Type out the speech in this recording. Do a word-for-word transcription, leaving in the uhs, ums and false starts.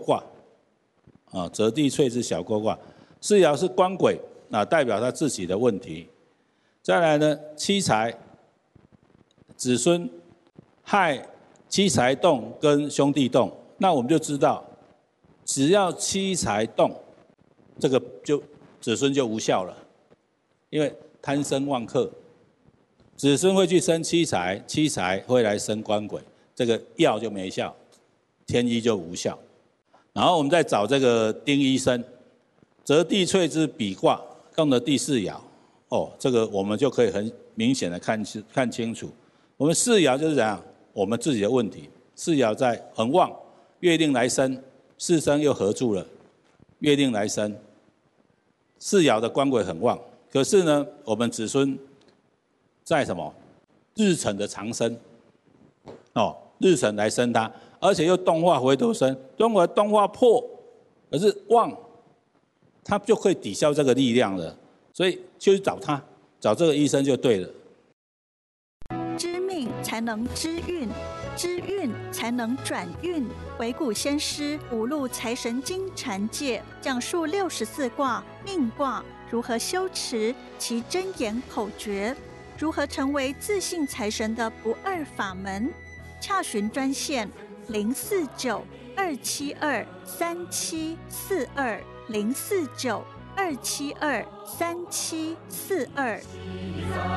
卦，啊，择地萃之小沟卦。四爻是官鬼，啊，代表他自己的问题。再来呢，七财、子孙害七财动跟兄弟动，那我们就知道，只要七财动，这个就子孙就无效了，因为贪生旺克，子孙会去生七财，七财会来生官鬼，这个药就没效，天医就无效。然后我们再找这个丁医生，择地萃之比卦，用的第四爻，哦，这个我们就可以很明显的看清看清楚。我们四爻就是怎样，我们自己的问题。四爻在很旺，月令来生，四生又合住了，月令来生，四爻的官鬼很旺，可是呢，我们子孙在什么日辰的长生，哦，日辰来生它，而且又动化回头生，中国动化破，可是旺，它就可以抵消这个力量了，所以就去找他，找这个医生就对了。 知命才能知运，知运才能转运。惟古先师五路财神经禅界讲述六十四卦命卦如何修持其真言口诀，如何成为自信财神的不二法门。洽询专线零四九二七二三七四二零四九二七二三七四二。